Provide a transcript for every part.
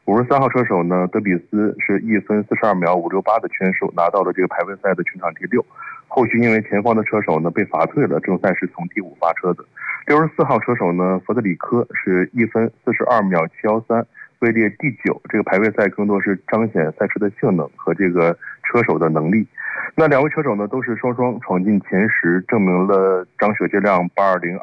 53号车手呢，德比斯是1分42秒568的圈数，拿到了这个排位赛的全场第6。后续因为前方的车手呢被罚退了，正赛是从第5发车的。64号车手呢，弗德里科是1分42秒713，位列第9。这个排位赛更多是彰显赛车的性能和这个车手的能力。那2位车手呢都是双闯进前10，证明了张雪接辆820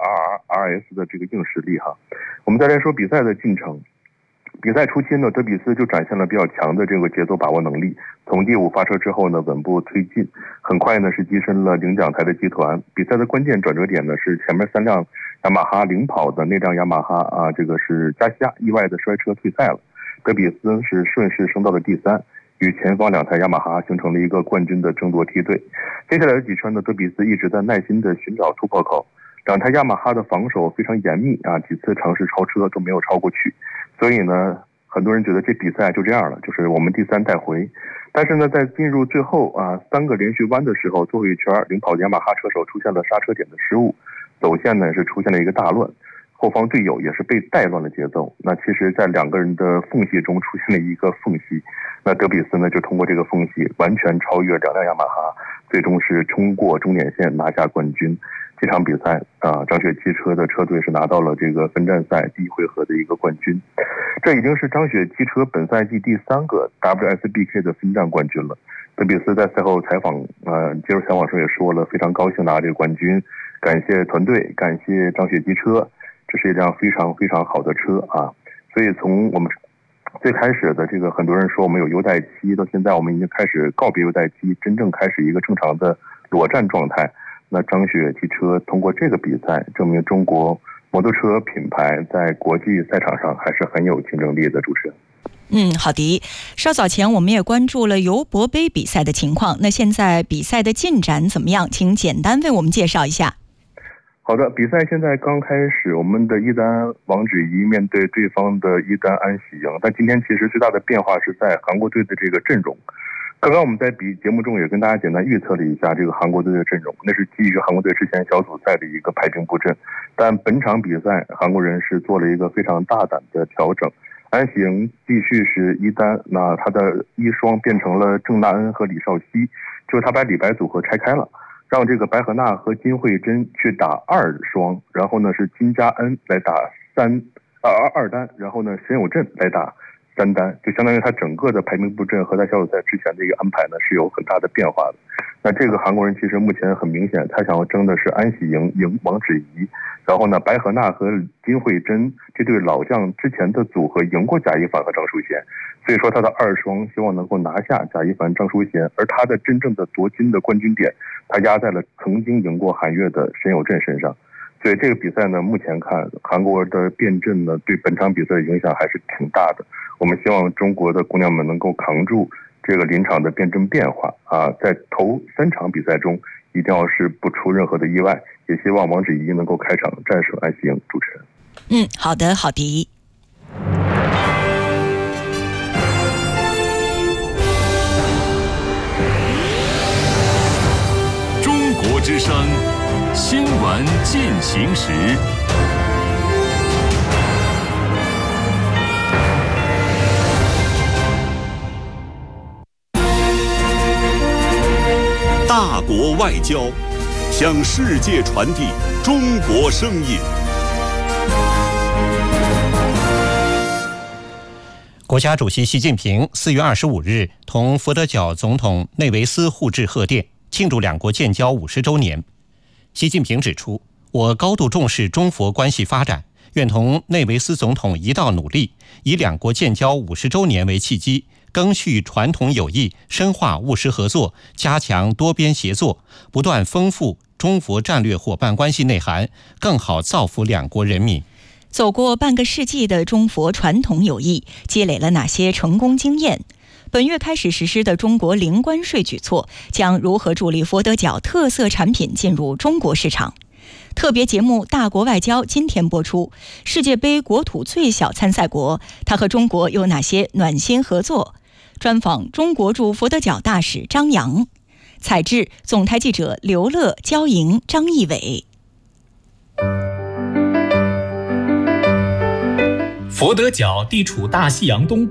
RS 的这个硬实力哈。我们再来说比赛的进程。比赛初期呢，德比斯就展现了比较强的这个节奏把握能力，从第5发车之后呢，稳步推进，很快呢是跻身了领奖台的集团。比赛的关键转折点呢是前面3辆雅马哈领跑的那辆雅马哈这个是加西亚意外的摔车退赛了，德比斯是顺势升到了第3，与前方2台雅马哈形成了一个冠军的争夺梯队。接下来的几圈呢，德比斯一直在耐心的寻找突破口，2台雅马哈的防守非常严密几次尝试超车都没有超过去，所以呢很多人觉得这比赛就这样了，就是我们第3带回。但是呢在进入最后3个连续弯的时候，最后一圈领跑的雅马哈车手出现了刹车点的失误，走线呢是出现了一个大乱，后方队友也是被带乱了节奏。那其实在2个人的缝隙中出现了一个缝隙，那德比斯呢就通过这个缝隙完全超越2辆雅马哈，最终是冲过终点线拿下冠军。这场比赛张雪汽车的车队是拿到了这个分站赛第1回合的一个冠军，这已经是张雪汽车本赛季第3个 WSBK 的分站冠军了。德比斯在赛后采访接受采访时也说了，非常高兴拿这个冠军，感谢团队，感谢张雪汽车，这是一辆非常非常好的车所以从我们最开始的这个很多人说我们有优待期，到现在我们已经开始告别优待期，真正开始一个正常的裸战状态。那张雪汽车通过这个比赛证明中国摩托车品牌在国际赛场上还是很有竞争力的。主持人好的。稍早前我们也关注了尤伯杯比赛的情况，那现在比赛的进展怎么样？请简单为我们介绍一下。 好的，比赛现在刚开始，我们的一单王芷怡面对对方的一单安喜莹，但今天其实最大的变化是在韩国队的这个阵容。刚刚我们在节目中也跟大家简单预测了一下这个韩国队的阵容，那是基于韩国队之前小组赛的一个排兵布阵，但本场比赛韩国人是做了一个非常大胆的调整。安喜莹继续是一单，那他的一双变成了郑娜恩和李绍熙，就是他把李白组合拆开了，让这个白荷娜和金惠珍去打2双，然后呢是金佳恩来打2单，然后呢沈有振来打3单，就相当于他整个的排名布阵和在小组赛之前的一个安排呢是有很大的变化的。那这个韩国人其实目前很明显，他想要争的是安喜莹赢王芷怡，然后呢白荷娜和金惠珍这对老将之前的组合赢过贾一凡和张淑贤，所以说他的2双希望能够拿下贾一凡、张淑贤，而他的真正的夺金的冠军点他压在了曾经赢过韩越的沈有振身上。所以这个比赛呢，目前看韩国的变阵呢对本场比赛的影响还是挺大的。我们希望中国的姑娘们能够扛住这个临场的变阵变化在头3场比赛中一定要是不出任何的意外，也希望王芷怡能够开场战胜安喜莹。主持人好的好的。 中国之声新闻进行时。大国外交，向世界传递中国声音。 国家主席习近平4月25日同佛得角总统内维斯互致贺电，庆祝2国建交50周年。习近平指出，我高度重视中佛关系发展，愿同内维斯总统一道努力，以2国建交50周年为契机，赓续传统友谊，深化务实合作，加强多边协作，不断丰富中佛战略伙伴关系内涵，更好造福2国人民。 走过半个世纪的中佛传统友谊，积累了哪些成功经验？本月开始实施的中国零关税举措将如何助力佛得角特色产品进入中国市场？特别节目《大国外交》今天播出，世界杯国土最小参赛国，它和中国有哪些暖心合作？专访中国驻佛得角大使张扬，采制总台记者刘乐、焦莹、张义伟。 佛得角地处大西洋东部。